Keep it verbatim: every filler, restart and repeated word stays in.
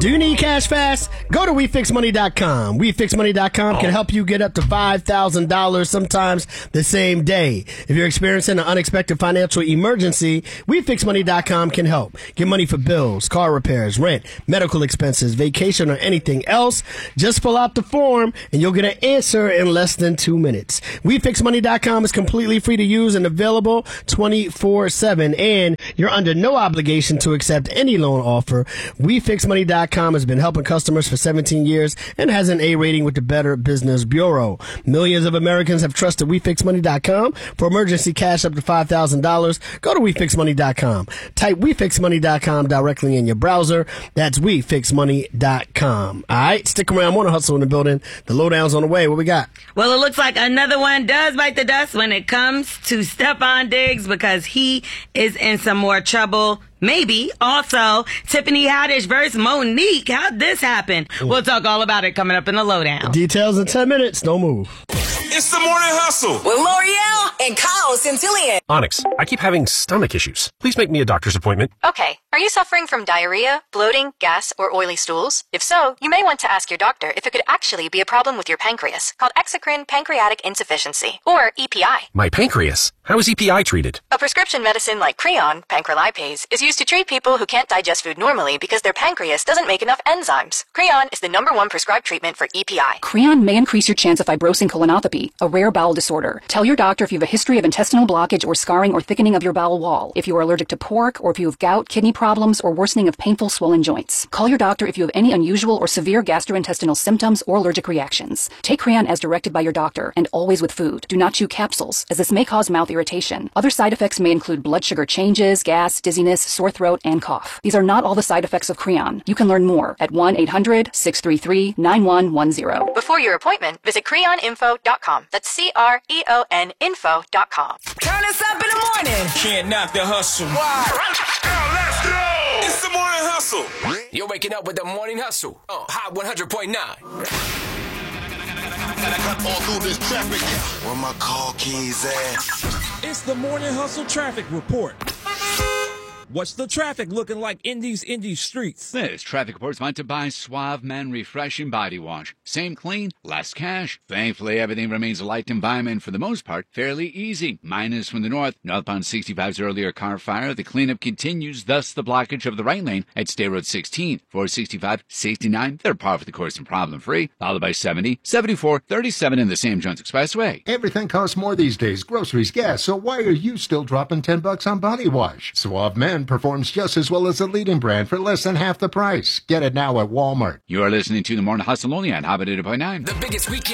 Do you need cash fast? Go to we fix money dot com. we fix money dot com can help you get up to five thousand dollars, sometimes the same day. If you're experiencing an unexpected financial emergency, we fix money dot com can help. Get money for bills, car repairs, rent, medical expenses, vacation, or anything else. Just fill out the form and you'll get an answer in less than two minutes. we fix money dot com is completely free to use and available twenty-four seven, and you're under no obligation to accept any loan offer. we fix money dot com has been helping customers for seventeen years and has an A rating with the Better Business Bureau. Millions of Americans have trusted we fix money dot com for emergency cash up to five thousand dollars. Go to we fix money dot com. Type we fix money dot com directly in your browser. That's we fix money dot com. All right, stick around. More to Hustle in the building. The lowdown's on the way. What we got? Well, it looks like another one does bite the dust when it comes to Stephon Diggs because he is in some more trouble. Maybe. Also, Tiffany Haddish versus Monique. How'd this happen? Mm. We'll talk all about it coming up in the lowdown. Details in ten minutes. Don't move. It's the Morning Hustle with L'Oreal and Kyle Centillion. Onyx, I keep having stomach issues. Please make me a doctor's appointment. Okay. Are you suffering from diarrhea, bloating, gas, or oily stools? If so, you may want to ask your doctor if it could actually be a problem with your pancreas, called exocrine pancreatic insufficiency, or E P I. My pancreas? How is E P I treated? A prescription medicine like Creon, pancrelipase, is used to treat people who can't digest food normally because their pancreas doesn't make enough enzymes. Creon is the number one prescribed treatment for E P I. Creon may increase your chance of fibrosing colonopathy, a rare bowel disorder. Tell your doctor if you have a history of intestinal blockage or scarring or thickening of your bowel wall, if you are allergic to pork, or if you have gout, kidney problems, or worsening of painful swollen joints. Call your doctor if you have any unusual or severe gastrointestinal symptoms or allergic reactions. Take Creon as directed by your doctor, and always with food. Do not chew capsules, as this may cause mouth irritation. Other side effects may include blood sugar changes, gas, dizziness, sore throat, and cough. These are not all the side effects of Creon. You can learn more at one eight hundred six three three nine one one zero. Before your appointment, visit creon info dot com. That's C R E O N info dot com. Turn us up in the morning. Can't knock the hustle. Why? Let's go. It's the Morning Hustle. You're waking up with the Morning Hustle on Hot one hundred point nine. All through this traffic. Where my car keys at? It's the Morning Hustle traffic report. What's the traffic looking like in these indie streets? This traffic report is sponsored by Suave Men Refreshing Body Wash. Same clean, less cash. Thankfully, everything remains a light environment for the most part. Fairly easy. Minus from the north. Northbound sixty-five's earlier car fire. The cleanup continues, thus the blockage of the right lane at State Road sixteen. four sixty-five, sixty-nine, they're par for the course and problem-free. Followed by seventy, seventy-four, thirty-seven in the Sam Jones Expressway. Everything costs more these days. Groceries, gas. So why are you still dropping ten bucks on body wash? Suave Men performs just as well as the leading brand for less than half the price. Get it now at Walmart. You are listening to the Morning Hustle only on Hot one hundred point nine. The biggest weekend